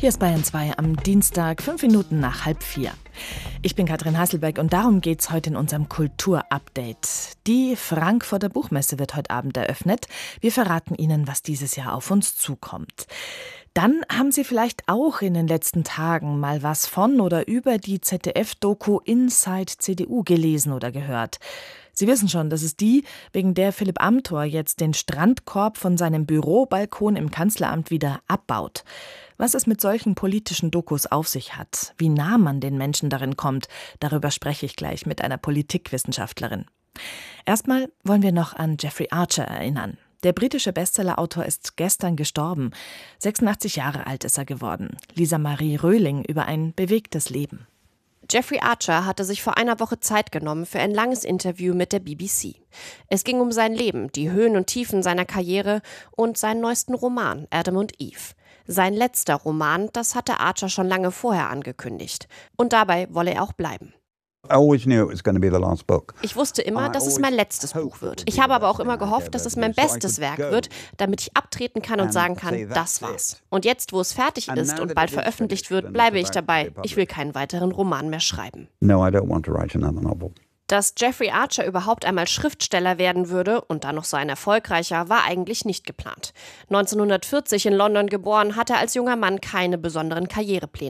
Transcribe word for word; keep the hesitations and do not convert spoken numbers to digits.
Hier ist Bayern zwei am Dienstag, fünf Minuten nach halb vier. Ich bin Katrin Hasselbeck und darum geht's heute in unserem Kulturupdate. Die Frankfurter Buchmesse wird heute Abend eröffnet. Wir verraten Ihnen, was dieses Jahr auf uns zukommt. Dann haben Sie vielleicht auch in den letzten Tagen mal was von oder über die Z D F-Doku Inside C D U gelesen oder gehört. Sie wissen schon, das ist die, wegen der Philipp Amthor jetzt den Strandkorb von seinem Bürobalkon im Kanzleramt wieder abbaut. Was es mit solchen politischen Dokus auf sich hat, wie nah man den Menschen darin kommt, darüber spreche ich gleich mit einer Politikwissenschaftlerin. Erstmal wollen wir noch an Jeffrey Archer erinnern. Der britische Bestsellerautor ist gestern gestorben. sechsundachtzig Jahre alt ist er geworden. Lisa Marie Röhling über ein bewegtes Leben. Jeffrey Archer hatte sich vor einer Woche Zeit genommen für ein langes Interview mit der B B C. Es ging um sein Leben, die Höhen und Tiefen seiner Karriere und seinen neuesten Roman Adam und Eve. Sein letzter Roman, das hatte Archer schon lange vorher angekündigt. Und dabei wolle er auch bleiben. Ich wusste immer, dass es mein letztes Buch wird. Ich habe aber auch immer gehofft, dass es mein bestes Werk wird, damit ich abtreten kann und sagen kann, das war's. Und jetzt, wo es fertig ist und bald veröffentlicht wird, bleibe ich dabei. Ich will keinen weiteren Roman mehr schreiben. Dass Jeffrey Archer überhaupt einmal Schriftsteller werden würde und dann noch so ein erfolgreicher, war eigentlich nicht geplant. neunzehnhundertvierzig in London geboren, hatte er als junger Mann keine besonderen Karrierepläne.